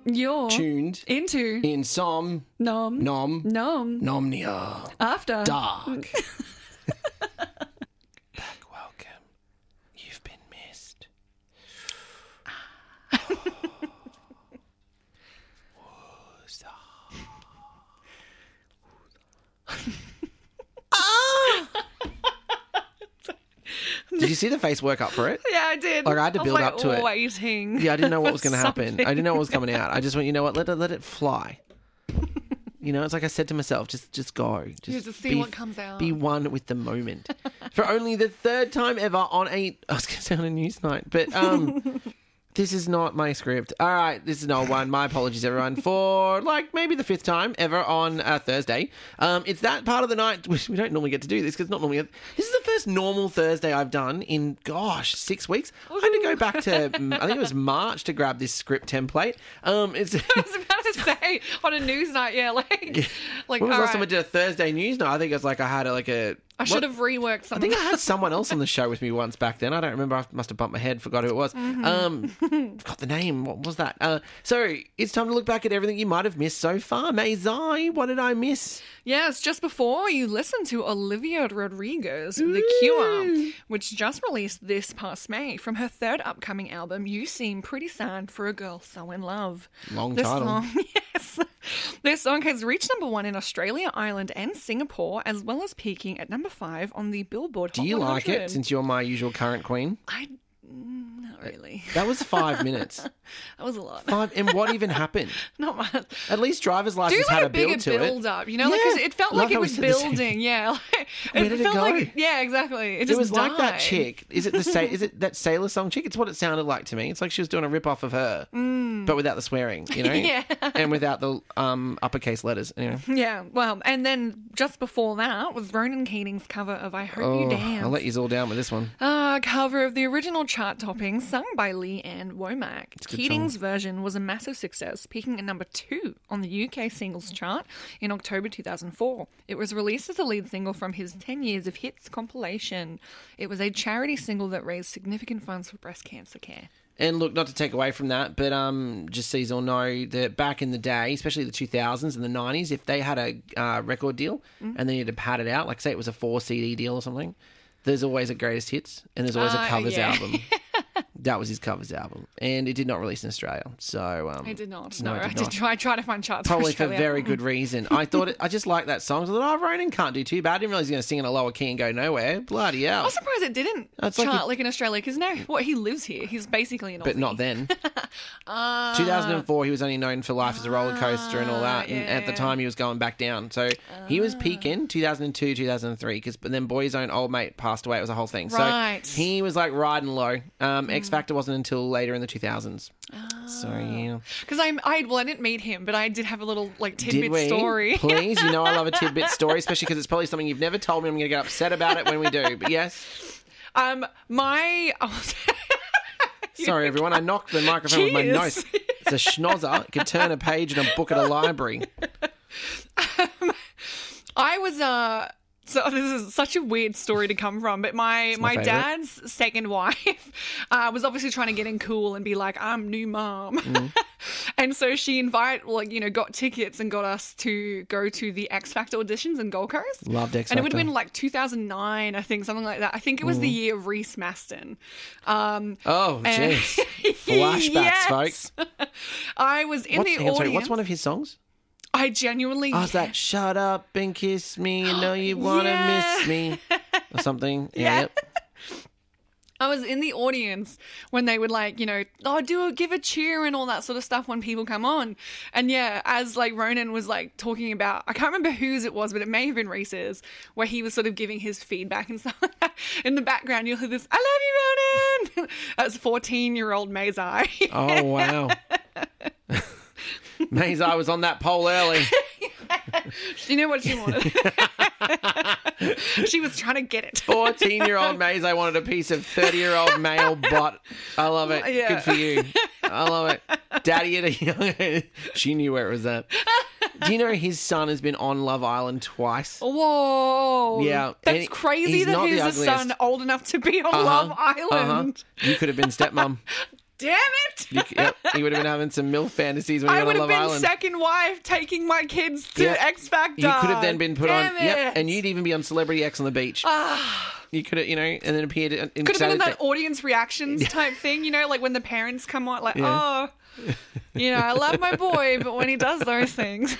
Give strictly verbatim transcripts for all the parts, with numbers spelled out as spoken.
You're tuned into in some nom nom nom nomnia after dark. Back, welcome. You've been missed. Did you see the face work up for it? Yeah, I did. Like, I had to was build like up to it. waiting. Yeah, I didn't know what was going to happen. something. I didn't know what was coming out. I just went, you know what? Let it, let it fly. You know, it's like I said to myself, just just go. Just, Yeah, just see be, what comes out. Be one with the moment. For only the third time ever on a, I was going to say on a news night, but um, this is not my script. All right, this is an old one. My apologies, everyone, for like maybe the fifth time ever on a Thursday. Um, it's that part of the night, which we don't normally get to do this because not normally. This is the first normal Thursday I've done in, gosh, six weeks. I had to go back to, I think it was March to grab this script template. Um, it's. I was about to say on a news night, yeah, like, Yeah. like. When was the all last time I right. did a Thursday news night? I think it was like I had a, like a. I should what- have reworked I something. think I had someone else on the show with me once back then. I don't remember. I must have bumped my head. Forgot who it was. Mm-hmm. Um, forgot the name. What was that? Uh, so it's time to look back at everything you might have missed so far. Maisai, what did I miss? Yes, just before you listened to Olivia Rodrigo's The Cure, which just released this past May from her third upcoming album, You Seem Pretty Sad for a Girl So in Love. Long This title. song, yes. This song has reached number one in Australia, Ireland, and Singapore, as well as peaking at number five on the Billboard Hot Do you like one hundred. it? Since you're my usual current queen. I mm, not really. That was five minutes. That was a lot. Five, and what even happened? Not much. At least driver's Do license like had a a build bigger to build it. up, you know, like 'cause Yeah. it felt Love like it how we was said the same. building. Yeah, like, Where it did it felt go? like yeah, exactly. It, It just was like that died. chick. Is it the sa- Is it that Sailor Song chick? It's what it sounded like to me. It's like she was doing a rip off of her, mm. but without the swearing, you know, Yeah. and without the um, uppercase letters. Anyway, Yeah, well, and then just before that was Ronan Keating's cover of "I Hope You oh, Dance." I'll let you all down with this one. Uh, cover of the original chart-topping, sung by Lee Ann Womack. a good Keating's version was a massive success, peaking at number two on the U K singles chart in October two thousand four. It was released as a lead single from his ten Years of Hits compilation. It was a charity single that raised significant funds for breast cancer care. And look, not to take away from that, but um, just so you all know that back in the day, especially the two thousands and the nineties, if they had a uh, record deal Mm-hmm. and they needed to pad it out, like say it was a four C D deal or something, there's always a greatest hits and there's always Uh, a covers yeah. album. That was his covers album, and it did not release in Australia. So um, I did not. No, No, it I did did not. try, try to find charts Probably for Australia. very good reason. I thought it, I just liked that song. So I thought, oh, Ronan can't do too bad. I didn't realize he was going to sing in a lower key and go nowhere. Bloody hell! I'm surprised it didn't It's like chart a- like in Australia because now what he lives here. He's basically an Aussie. But not then. Uh, two thousand four, he was only known for Life as a Roller Coaster and all that. And at the yeah. time, he was going back down. So he was peaking two thousand two, two thousand three, because but then Boy's Own Old Mate passed away. It was a whole thing. Right. So he was like riding low. Um, X Factor wasn't until later in the two thousands. So yeah. Because I'm, I well, I didn't meet him, but I did have a little like Did tidbit we? story. Please, you know I love a tidbit story, especially because it's probably something you've never told me. I'm going to get upset about it when we do. But yes. Um, my Sorry, everyone. I knocked the microphone with my Cheers. nose. It's a schnozzer. It could turn a page in a book at a library. I was uh. So this is such a weird story to come from, but my, my my, favourite. dad's second wife uh, was obviously trying to get in cool and be like, I'm new mom. Mm. And so she invited, like, you know, got tickets and got us to go to the X Factor auditions in Gold Coast. Loved X And it would have Factor. been like two thousand nine, I think, something like that. I think it was the year of Reese Maston. Um, Oh, and- jeez. Flashbacks, Yes. folks. I was in What's, the hang on, audience. sorry, what's one of his songs? I genuinely... Oh, it's that shut up and kiss me. You know you want to Yeah. miss me. Or something. Yeah. Yeah. Yep. I was in the audience when they would like, you know, oh, do a give a cheer and all that sort of stuff when people come on. And yeah, as like Ronan was like talking about, I can't remember whose it was, but it may have been Reese's, where he was sort of giving his feedback and stuff like that. In the background, you'll hear this, I love you, Ronan. That's fourteen-year-old Maisai. Oh, wow. Maze, I was on that pole early. She knew what she wanted. She was trying to get it. fourteen-year-old Maze, I wanted a piece of thirty-year-old male butt. I love it. Yeah. Good for you. I love it. Daddy at a young... She knew where it was at. Do you know his son has been on Love Island twice? Whoa. Yeah, and That's he- crazy he's that not the he's a son ugliest. old enough to be on Uh-huh, Love Island. uh-huh. You could have been stepmom. damn it. You, yep, you would have been having some MILF fantasies when you I were would on have Love been Island. second wife taking my kids to Yep. X Factor. You could have then been put damn on, it. yep, and you'd even be on Celebrity X on the beach. Ah. You could have, you know, and then appeared in. in Could have been in Saturday- that audience reactions type thing, you know, like when the parents come on, like, Yeah. oh, you know, I love my boy, but when he does those things.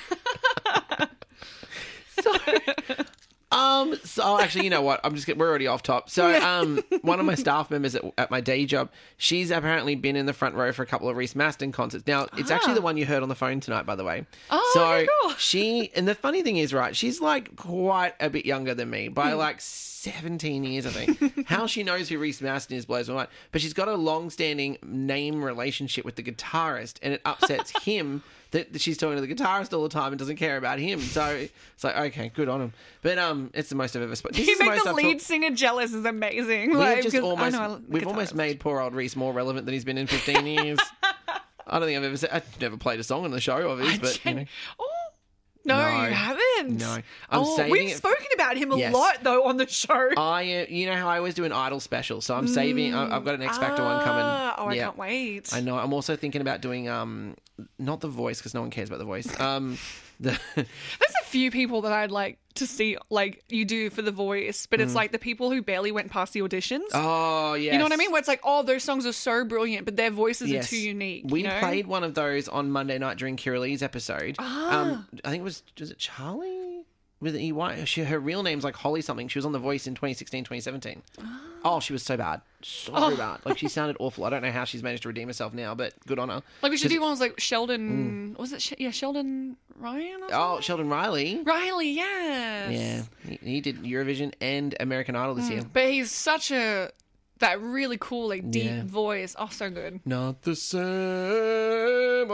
Um. So oh, actually, you know what? I'm just get- we're already off top. So, um, one of my staff members at, at my day job, she's apparently been in the front row for a couple of Reese Mastin concerts. Now, it's actually Ah. the one you heard on the phone tonight, by the way. Oh, so okay, cool. she, and the funny thing is, right? She's like quite a bit younger than me by Hmm. like seventeen years, I think. How she knows who Reese Mastin is blows my mind. But she's got a long-standing name relationship with the guitarist, and it upsets him. That she's talking to the guitarist all the time and doesn't care about him. So it's like, okay, good on him. But um, it's the most I've ever spoken. You make the lead singer jealous is amazing. We've like, just 'cause I almost, know I love we've guitarist. almost made poor old Reese more relevant than he's been in fifteen years. I don't think I've ever said, I've never played a song on the show of his, but you know. Oh, no, No. you haven't. No. I'm oh, saving we've it- spoken about him a Yes. lot, though, on the show. I, uh, you know how I always do an Idol special, so I'm saving. I- I've got an X Factor one coming. Ah, Oh, I Yeah. can't wait. I know. I'm also thinking about doing um, not The Voice because no one cares about The Voice. Um, the There's a few people that I'd like to see, like you do for The Voice, but it's like the people who barely went past the auditions. Mm. oh yeah, You know what I mean? Where it's like, oh, those songs are so brilliant, but their voices Yes. are too unique. We you know? played one of those on Monday night during Kira Lee's episode. Ah. Um, I think it was was it Charlie with an E Y? She, her real name's like Holly something. She was on The Voice in twenty sixteen, twenty seventeen. Oh, she was so bad, so Oh. bad. Like she sounded awful. I don't know how she's managed to redeem herself now, but good on her. Like we should 'Cause- do ones like Sheldon. Was it? Sh- yeah, Sheldon Ryan. Or Oh, something? Sheldon Riley. Riley. Yes. Yeah, he, he did Eurovision and American Idol this year. But he's such a that really cool, like deep Yeah. voice. Oh, so good. Not the same.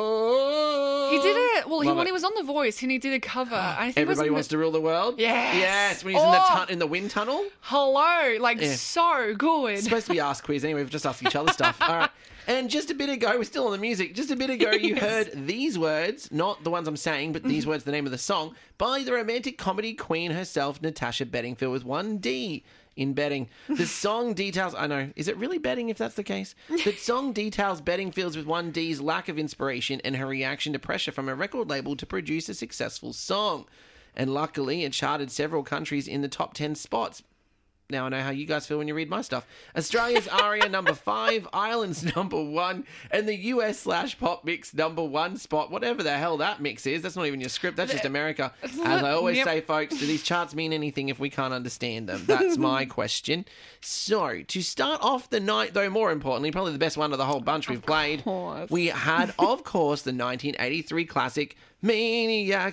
He did it. Well, he, Love when it. he was on The Voice, and he did a cover. I think Everybody it was wants to rule the world. Yes. Yes. When he's in the Oh. tu- in the wind tunnel. Hello, like Yeah. so good. It's supposed to be Ask Quiz anyway. We've just asked each other stuff. All right. And just a bit ago, we're still on the music. Just a bit ago, you Yes. heard these words, not the ones I'm saying, but these words, the name of the song, by the romantic comedy queen herself, Natasha Bedingfield, with one D in betting. The song details, I know, is it really betting if that's the case? The song details Bedingfield's with one D's lack of inspiration and her reaction to pressure from a record label to produce a successful song. And luckily, it charted several countries in the top ten spots. Now I know how you guys feel when you read my stuff. Australia's Aria number five, Ireland's number one, and the U S slash pop mix number one spot. Whatever the hell that mix is, that's not even your script. That's just America. As I always Yep. say, folks, do these charts mean anything if we can't understand them? That's my question. So to start off the night, though, more importantly, probably the best one of the whole bunch we've played, course. we had, of course, the nineteen eighty-three classic Maniac,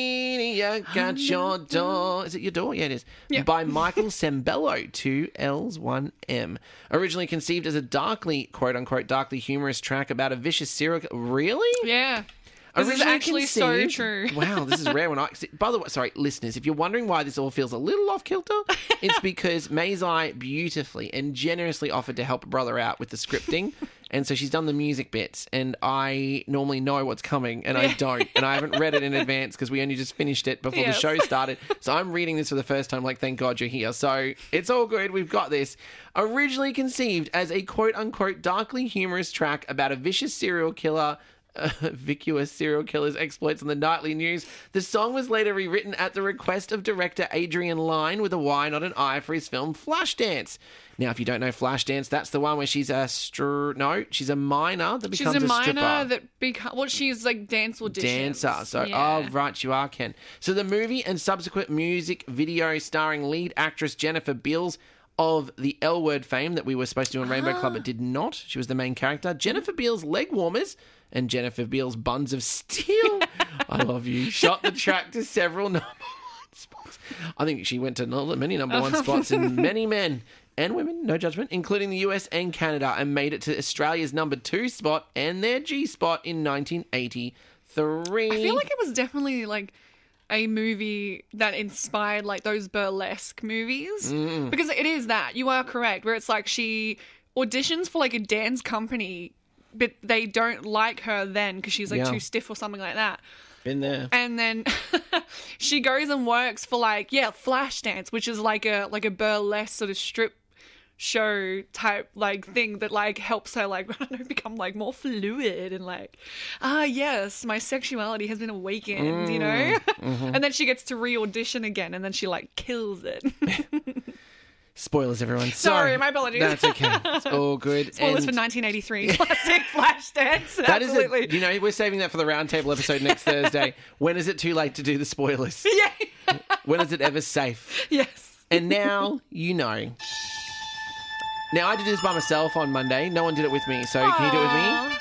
Maniac at your door. Is it your door? Yeah, it is. Yeah. By Michael Sembello, two L's, one M. Originally conceived as a darkly, quote unquote, darkly humorous track about a vicious serial killer. Really? Yeah. This is Originally actually so conceived- true. Wow, this is rare when I. By the way, sorry, listeners, if you're wondering why this all feels a little off kilter, it's because Maisai beautifully and generously offered to help a brother out with the scripting. And so she's done the music bits, and I normally know what's coming, and I don't. And I haven't read it in advance because we only just finished it before Yes. the show started. So I'm reading this for the first time, like, thank God you're here. So it's all good. We've got this. Originally conceived as a quote-unquote darkly humorous track about a vicious serial killer, Uh, Vicus serial killer's exploits on the nightly news. The song was later rewritten at the request of director Adrian Lyne with a Y, not an I, for his film Flashdance. Now, if you don't know Flashdance, that's the one where she's a str- no, she's a minor that She's becomes a minor stripper. that become well, she's like dance auditions. Dancer. So, Yeah. oh, right, you are, Ken. So the movie and subsequent music video starring lead actress Jennifer Beals of the L Word fame that we were supposed to do in Rainbow Club but did not. She was the main character. Jennifer Beals' leg warmers and Jennifer Beals' buns of steel. I love you. Shot the track to several number one spots. I think she went to no- many number one spots in many men and women, no judgment, including the U S and Canada, and made it to Australia's number two spot and their G spot in nineteen eighty-three. I feel like it was definitely like a movie that inspired like those burlesque movies Mm. because it is that. You are correct, where it's like she auditions for like a dance company, but they don't like her then because she's like Yeah. too stiff or something like that. Been there. And then she goes and works for like yeah Flashdance, which is like a like a burlesque sort of strip show type like thing that like helps her like I don't know become like more fluid and like ah yes my sexuality has been awakened, mm, you know. Mm-hmm. And then she gets to re-audition again and then she like kills it. Spoilers, everyone. Sorry, Sorry, my apologies. That's okay. It's all good. Spoilers And for nineteen eighty-three classic Flashdance. that is Absolutely. it. You know, we're saving that for the roundtable episode next Thursday. When is it too late to do the spoilers? Yeah. When is it ever safe? Yes. And now you know. Now I did this by myself on Monday. No one did it with me. So can you do it with me?